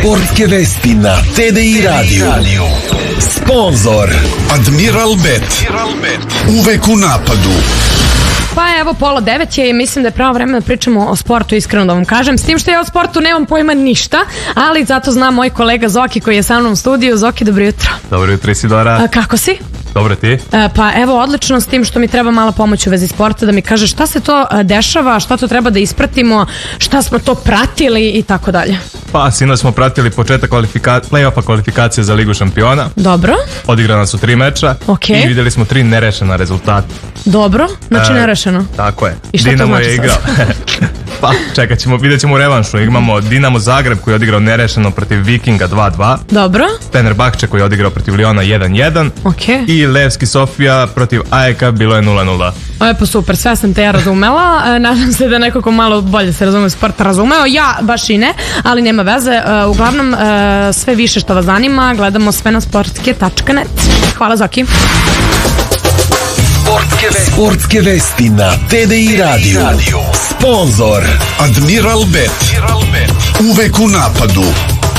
Sportske vesti na TDI Radio. Sponzor Admiral Bet. Uvek u napadu. Pa evo, 8:30 je i mislim da je pravo vreme da pričamo o sportu, iskreno da vam kažem. S tim što ja o sportu nemam pojma ništa, ali zato zna moj kolega Zoki koji je sa mnom u studiju. Zoki, dobro jutro. Dobro jutro, Isidora. Kako si? Dobro, ti? Pa evo, odlično, s tim što mi treba mala pomoć u vezi sporta, da mi kaže šta se to dešava, šta to treba da ispratimo, šta smo to pratili i tako dalje. Pa, sinoć smo pratili početak play-offa kvalifikacije za Ligu šampiona. Dobro. Odigrana su 3 meča i vidjeli smo 3 nerešena rezultata. Dobro, znači nerešeno. Tako je. I šta Dinamo to znači je igrao. Pa, čekat ćemo, vidjet ćemo u revanšu. Imamo Dinamo Zagreb koji je odigrao nerešeno protiv Vikinga 2-2. Dobro. Fenerbahče koji je odigrao protiv Liona 1-1. I Levski Sofija protiv AEK bilo je 0-0. Pa super, sve sam te ja razumela. Nadam se da neko ko malo bolje se razume u sport razumeo. Ja baš i ne, ali nema veze. Uglavnom, sve više što vas zanima, gledamo sve na sportske.net. Hvala, Zoki. Sportske vesti na TDI Radio. Sponzor Admiral Bet. Uvek u napadu.